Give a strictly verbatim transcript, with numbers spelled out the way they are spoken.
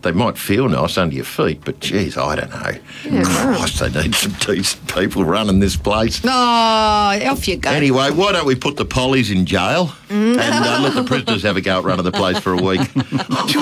they might feel nice under your feet, but geez, I don't know. Yeah, Christ, they need some decent people running this place. Oh, off you go. Anyway, why don't we put the pollies in jail and uh, let the prisoners have a go at running the place for a week?